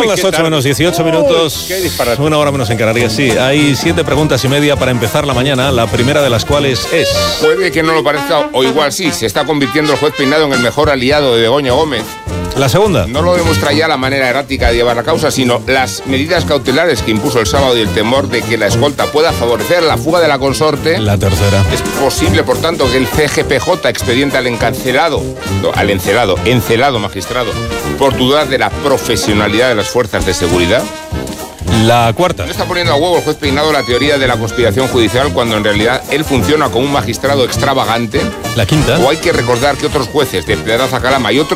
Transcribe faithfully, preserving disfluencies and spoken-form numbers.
Son las ocho menos dieciocho minutos. Qué disparate. Una hora menos en Canarias, sí. Hay siete preguntas y media para empezar la mañana. La primera de las cuales es... Puede que no lo parezca, o igual sí, se está convirtiendo el juez Peinado en el mejor aliado de Begoña Gómez. La segunda. No lo demuestra ya la manera errática de llevar la causa, sino las medidas cautelares que impuso el sábado y el temor de que la escolta pueda favorecer la fuga de la consorte. La tercera. Es posible, por tanto, que el C G P J expediente al encarcelado, no, al encelado, encelado magistrado, por dudar de la profesionalidad de las fuerzas de seguridad. La cuarta. No está poniendo a huevo el juez Peinado la teoría de la conspiración judicial cuando en realidad él funciona como un magistrado extravagante. La quinta. O hay que recordar que otros jueces de Pedraza Calama y otros